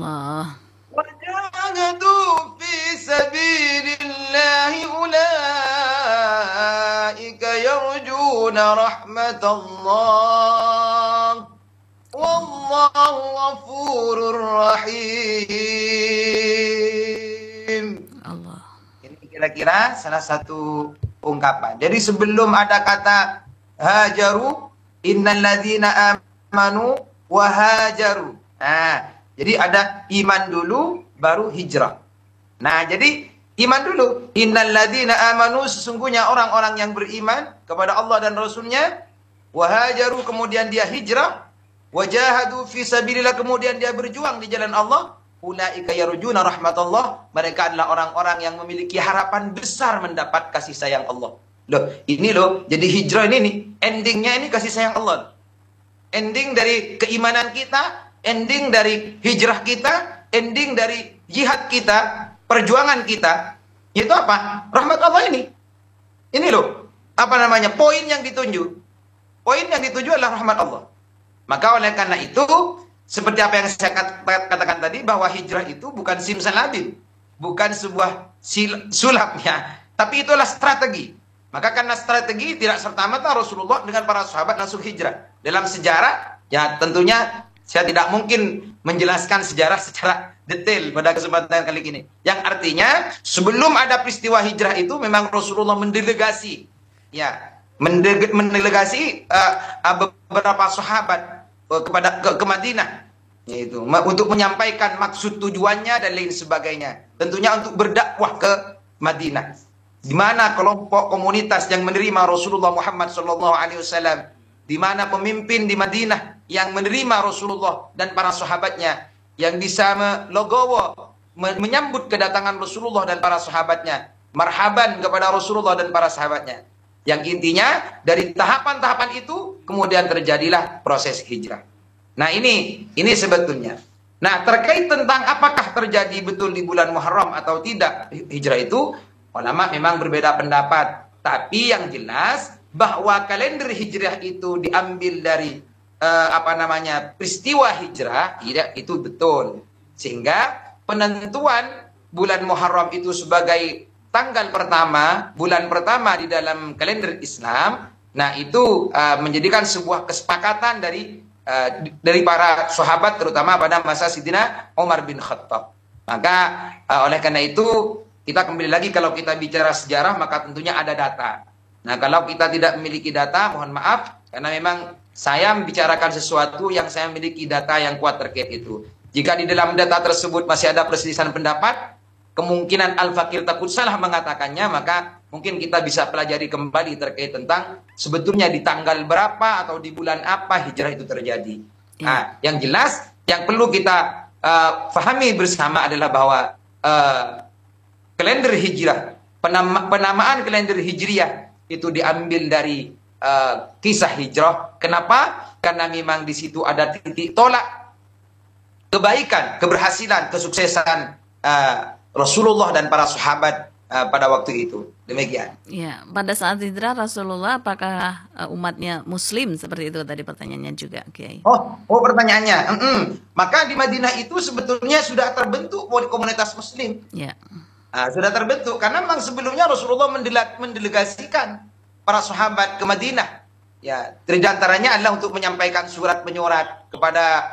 Allah. وجاهدوا في سبيل الله أولئك يرجون رحمة الله والله غفور رحيم. Allah. Ini kira-kira salah satu ungkapan. Jadi sebelum ada kata hajaru, innal ladzina amanu wa hajaru. Nah, jadi ada iman dulu, baru hijrah. Nah, jadi iman dulu. Innal ladzina amanu, sesungguhnya orang-orang yang beriman kepada Allah dan Rasulnya. Wahajaru, kemudian dia hijrah. Wajahadu fi sabilillah, kemudian dia berjuang di jalan Allah. Ulaika yarjuna rahmatullah. Mereka adalah orang-orang yang memiliki harapan besar mendapat kasih sayang Allah. Loh, ini loh. Jadi hijrah ini nih, endingnya ini kasih sayang Allah. Ending dari keimanan kita, ending dari hijrah kita, ending dari jihad kita, perjuangan kita, itu apa? Rahmat Allah ini. Ini loh, apa namanya? Poin yang ditunjuk. Poin yang dituju adalah rahmat Allah. Maka oleh karena itu, seperti apa yang saya katakan tadi, bahwa hijrah itu bukan simsalabim, bukan sebuah sulapnya, tapi itulah strategi. Maka karena strategi, tidak serta-merta Rasulullah dengan para sahabat langsung hijrah. Dalam sejarah, ya tentunya saya tidak mungkin menjelaskan sejarah secara detail pada kesempatan kali ini. Yang artinya, sebelum ada peristiwa hijrah itu, memang Rasulullah mendelegasi, ya, mendelegasi beberapa sahabat ke Madinah, yaitu untuk menyampaikan maksud tujuannya dan lain sebagainya. Tentunya untuk berdakwah ke Madinah, di mana kelompok komunitas yang menerima Rasulullah Muhammad SAW, di mana pemimpin di Madinah yang menerima Rasulullah dan para sahabatnya, yang bisa melogowo, menyambut kedatangan Rasulullah dan para sahabatnya, marhaban kepada Rasulullah dan para sahabatnya. Yang intinya dari tahapan-tahapan itu kemudian terjadilah proses hijrah. Nah, ini sebetulnya. Nah, terkait tentang apakah terjadi betul di bulan Muharram atau tidak hijrah itu, ulama memang berbeda pendapat. Tapi yang jelas bahwa kalender hijrah itu diambil dari peristiwa hijrah, tidak, itu betul. Sehingga penentuan bulan Muharram itu sebagai tanggal pertama, bulan pertama di dalam kalender Islam, nah itu menjadikan sebuah kesepakatan dari para sahabat, terutama pada masa Sidina Umar bin Khattab. Maka oleh karena itu, kita kembali lagi, kalau kita bicara sejarah, maka tentunya ada data. Nah, kalau kita tidak memiliki data, mohon maaf, karena memang saya membicarakan sesuatu yang saya memiliki data yang kuat terkait itu. Jika di dalam data tersebut masih ada perselisihan pendapat, kemungkinan Al-Fakir takut salah mengatakannya, maka mungkin kita bisa pelajari kembali terkait tentang sebetulnya di tanggal berapa atau di bulan apa hijrah itu terjadi. Nah, yang jelas, yang perlu kita fahami bersama adalah bahwa kalender hijrah, penamaan kalender hijriah itu diambil dari kisah hijrah. Kenapa? Karena memang di situ ada titik tolak kebaikan, keberhasilan, kesuksesan Rasulullah dan para sahabat pada waktu itu. Demikian. Ya, pada saat hijrah Rasulullah, apakah umatnya Muslim, seperti itu tadi pertanyaannya juga, Kiai? Oh, pertanyaannya. Maka di Madinah itu sebetulnya sudah terbentuk komunitas Muslim. Ya. Sudah terbentuk karena memang sebelumnya Rasulullah mendelegasikan para sahabat ke Madinah. Ya, dari antaranya adalah untuk menyampaikan surat menyurat kepada